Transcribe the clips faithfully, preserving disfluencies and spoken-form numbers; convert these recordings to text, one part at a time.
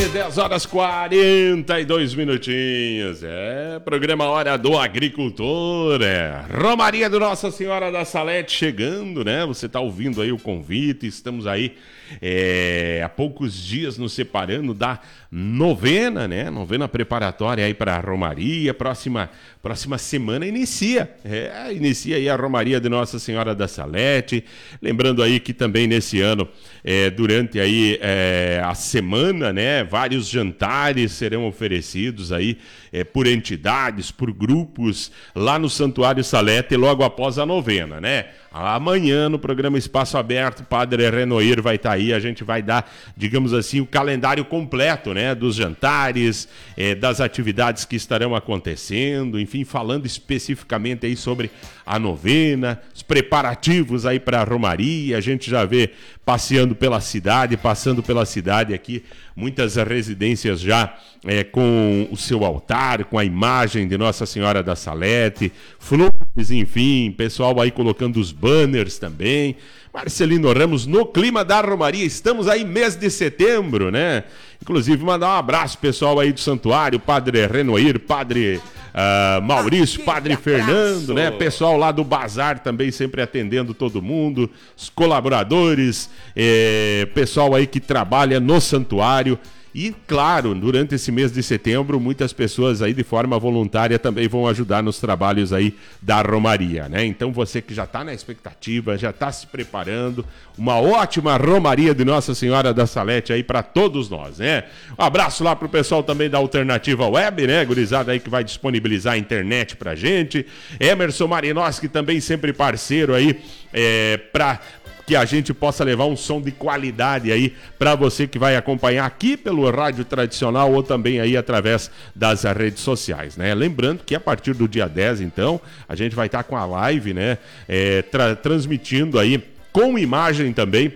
dez horas quarenta e dois minutinhos. É, programa Hora do Agricultor. É. Romaria do Nossa Senhora da Salete chegando, né? Você tá ouvindo aí o convite. Estamos aí é, há poucos dias nos separando da novena, né? Novena preparatória aí para a Romaria. Próxima, próxima semana inicia. É, inicia aí a Romaria de Nossa Senhora da Salete. Lembrando aí que também nesse ano, é, durante aí é, a semana, né? Vários jantares serão oferecidos aí é, por entidades, por grupos lá no Santuário Salete logo após a novena, né? Amanhã no programa Espaço Aberto, Padre Renoir vai estar aí, a gente vai dar, digamos assim, o calendário completo, né? Dos jantares, é, das atividades que estarão acontecendo, enfim, falando especificamente aí sobre a novena, os preparativos aí para a Romaria. A gente já vê passeando pela cidade, passando pela cidade aqui, muitas residências já é, com o seu altar, com a imagem de Nossa Senhora da Salete, flores, enfim, pessoal aí colocando os banners também. Marcelino Ramos, no clima da Romaria, estamos aí mês de setembro, né? Inclusive mandar um abraço pessoal aí do santuário, Padre Renoir, Padre uh, Maurício, Padre Fernando, né? Pessoal lá do bazar também sempre atendendo todo mundo, os colaboradores, eh, pessoal aí que trabalha no santuário. E, claro, durante esse mês de setembro, muitas pessoas aí de forma voluntária também vão ajudar nos trabalhos aí da Romaria, né? Então, você que já está na expectativa, já está se preparando, uma ótima Romaria de Nossa Senhora da Salete aí para todos nós, né? Um abraço lá pro pessoal também da Alternativa Web, né? Gurizada aí que vai disponibilizar a internet pra gente. Emerson Marinoski também sempre parceiro aí é, para que a gente possa levar um som de qualidade aí para você que vai acompanhar aqui pelo rádio tradicional ou também aí através das redes sociais, né? Lembrando que a partir do dia dez, então, a gente vai estar com a live, né? É, tra- transmitindo aí com imagem também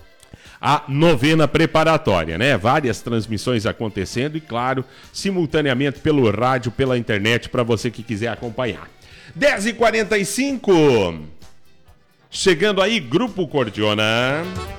a novena preparatória, né? Várias transmissões acontecendo e, claro, simultaneamente pelo rádio, pela internet, para você que quiser acompanhar. dez e quarenta e cinco... Chegando aí, Grupo Cordiona.